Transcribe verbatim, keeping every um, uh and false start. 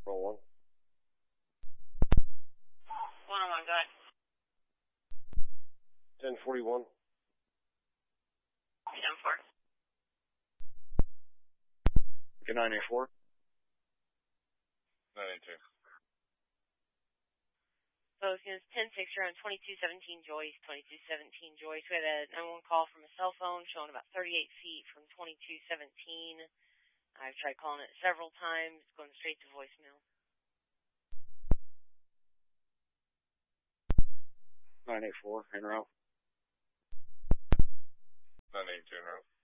Roll one. one oh one, go ahead. ten forty-one. ten four. Good nine eight four. nine eight two. Both units ten six, you're on twenty-two seventeen Joyce, twenty-two seventeen Joyce. We had a nine one one call from a cell phone showing about thirty-eight feet from twenty-two seventeen. I've tried calling it several times. It's going straight to voicemail. nine eight four, en route. nine eight two, en route.